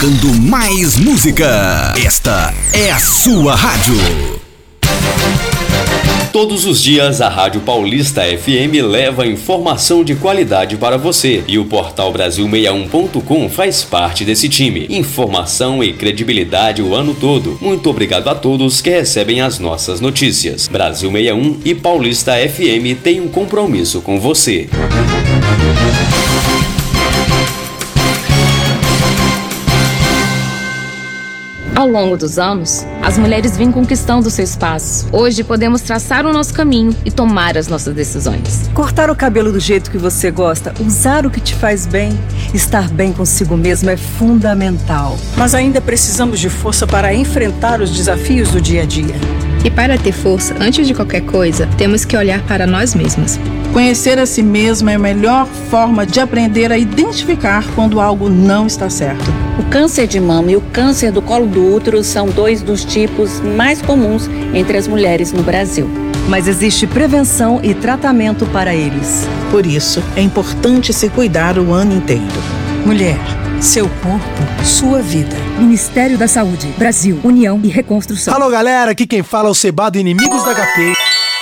tocando mais música. Esta é a sua rádio. Todos os dias a Rádio Paulista FM leva informação de qualidade para você e o portal Brasil61.com faz parte desse time. Informação e credibilidade o ano todo. Muito obrigado a todos que recebem as nossas notícias. Brasil 61 e Paulista FM têm um compromisso com você. Ao longo dos anos, as mulheres vêm conquistando seu espaço. Hoje podemos traçar o nosso caminho e tomar as nossas decisões. Cortar o cabelo do jeito que você gosta, usar o que te faz bem, estar bem consigo mesmo é fundamental. Mas ainda precisamos de força para enfrentar os desafios do dia a dia. E para ter força, antes de qualquer coisa, temos que olhar para nós mesmas. Conhecer a si mesma é a melhor forma de aprender a identificar quando algo não está certo. O câncer de mama e o câncer do colo do útero são dois dos tipos mais comuns entre as mulheres no Brasil. Mas existe prevenção e tratamento para eles. Por isso, é importante se cuidar o ano inteiro. Mulher, seu corpo, sua vida. Ministério da Saúde, Brasil, União e Reconstrução. Alô galera, aqui quem fala é o Cebado, Inimigos da HP.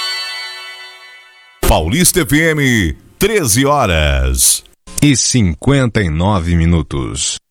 Paulista FM, 13h59.